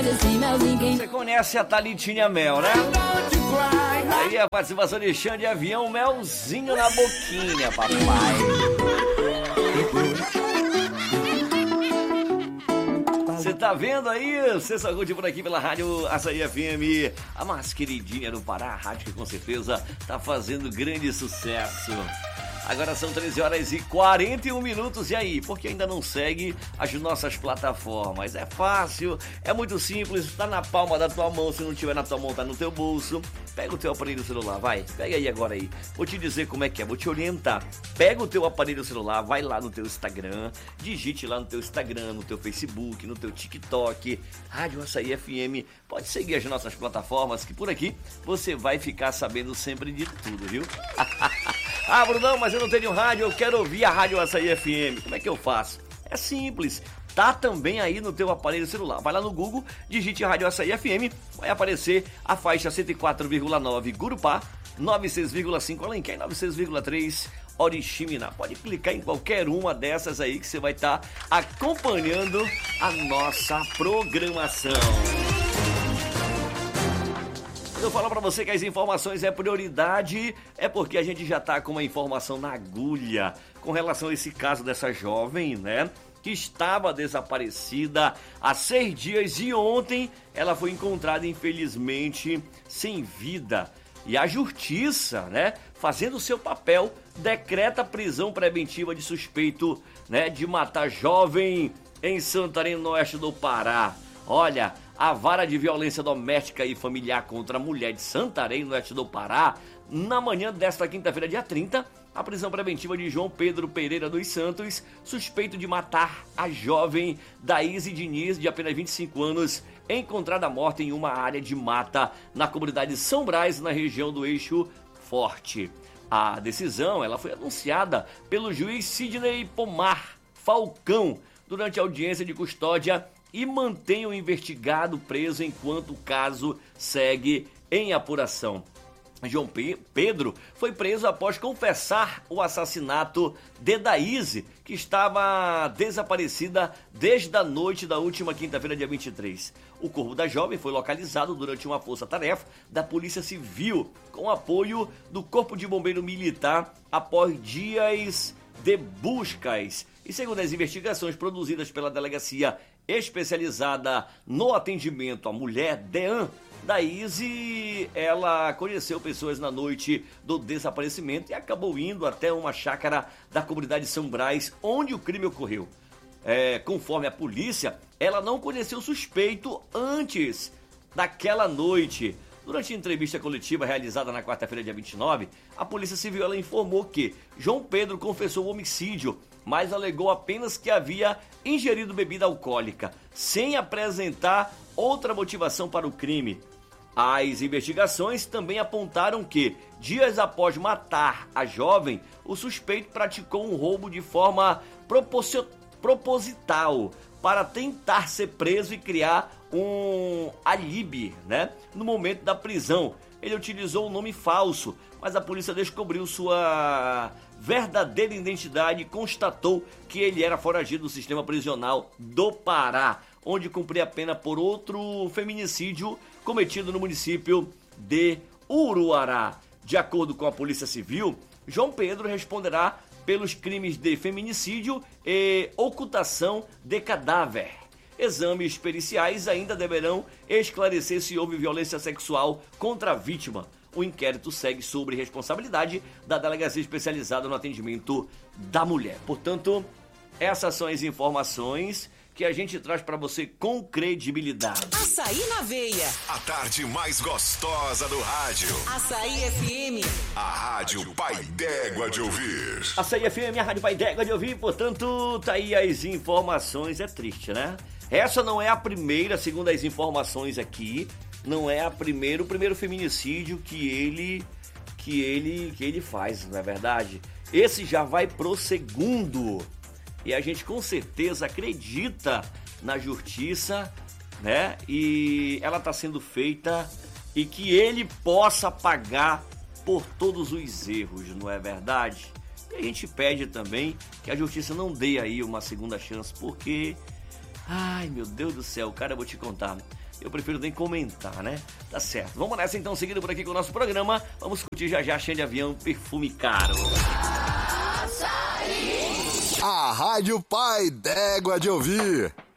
Você conhece a Thalitinha Mel, né? Aí a participação de Xande Avião, melzinho na boquinha, papai. Você tá vendo aí? Você só curte por aqui pela Rádio Açaí FM, a mais queridinha do Pará, a rádio que com certeza tá fazendo grande sucesso. Agora são 13 horas e 41 minutos. E aí, por que ainda não segue as nossas plataformas? É fácil, é muito simples, tá na palma da tua mão. Se não tiver na tua mão, tá no teu bolso. Pega o teu aparelho celular, vai. Pega aí agora aí. Vou te dizer como é que é, vou te orientar. Pega o teu aparelho celular, vai lá no teu Instagram, digite lá no teu Instagram, no teu Facebook, no teu TikTok, Rádio Açaí FM. Pode seguir as nossas plataformas, que por aqui você vai ficar sabendo sempre de tudo, viu? Ah, Brunão, mas eu não tenho rádio, eu quero ouvir a Rádio Açaí FM. Como é que eu faço? É simples, tá também aí no teu aparelho celular. Vai lá no Google, digite Rádio Açaí FM, vai aparecer a faixa 104,9 Gurupá, 96,5 Alenquer e 96,3 Oriximiná. Pode clicar em qualquer uma dessas aí que você vai estar acompanhando a nossa programação. Eu falo pra você que as informações é prioridade, é porque a gente já tá com uma informação na agulha com relação a esse caso dessa jovem, né? Que estava desaparecida há 6 dias e ontem ela foi encontrada, infelizmente, sem vida. E a justiça, né, fazendo o seu papel, decreta prisão preventiva de suspeito, né, de matar jovem em Santarém, no oeste do Pará. Olha, a Vara de Violência Doméstica e Familiar contra a Mulher de Santarém, no oeste do Pará, na manhã desta quinta-feira, dia 30, a prisão preventiva de João Pedro Pereira dos Santos, suspeito de matar a jovem Daíse Diniz, de apenas 25 anos, encontrada morta em uma área de mata na comunidade São Brás, na região do Eixo Forte. A decisão ela foi anunciada pelo juiz Sidney Pomar Falcão durante a audiência de custódia e mantém o investigado preso enquanto o caso segue em apuração. João Pedro foi preso após confessar o assassinato de Daíse, que estava desaparecida desde a noite da última quinta-feira, dia 23. O corpo da jovem foi localizado durante uma força-tarefa da Polícia Civil, com apoio do Corpo de Bombeiro Militar, após dias de buscas. E segundo as investigações produzidas pela Delegacia Especializada no Atendimento à Mulher, DEAN, Daíse, ela conheceu pessoas na noite do desaparecimento e acabou indo até uma chácara da comunidade São Brás, onde o crime ocorreu. Conforme a polícia, ela não conheceu o suspeito antes daquela noite. Durante a entrevista coletiva realizada na quarta-feira, dia 29, a Polícia Civil ela informou que João Pedro confessou o homicídio, mas alegou apenas que havia ingerido bebida alcoólica, sem apresentar outra motivação para o crime. As investigações também apontaram que, dias após matar a jovem, o suspeito praticou um roubo de forma proposital para tentar ser preso e criar um alibi, né? No momento da prisão, ele utilizou um nome falso, mas a polícia descobriu sua verdadeira identidade e constatou que ele era foragido do sistema prisional do Pará, onde cumpria a pena por outro feminicídio cometido no município de Uruará. De acordo com a Polícia Civil, João Pedro responderá pelos crimes de feminicídio e ocultação de cadáver. Exames periciais ainda deverão esclarecer se houve violência sexual contra a vítima. O inquérito segue sobre responsabilidade da Delegacia Especializada no Atendimento da Mulher. Portanto, essas são as informações que a gente traz para você com credibilidade. Açaí na veia. A tarde mais gostosa do rádio. Açaí FM. A rádio Pai d'Égua de ouvir. Açaí FM, a rádio Pai d'Égua de ouvir. Portanto, tá aí as informações. É triste, né? Essa não é a primeira, segundo as informações aqui, não é o primeiro feminicídio que ele faz, não é verdade? Esse já vai pro segundo. E a gente com certeza acredita na justiça, né? E ela está sendo feita e que ele possa pagar por todos os erros, não é verdade? E a gente pede também que a justiça não dê aí uma segunda chance, porque Ai, meu Deus do céu, cara, eu vou te contar. Eu prefiro nem comentar, né? Tá certo. Vamos nessa então, seguindo por aqui com o nosso programa. Vamos curtir já já Xande Avião, Perfume Caro. A Rádio Pai d'Égua de Ouvir.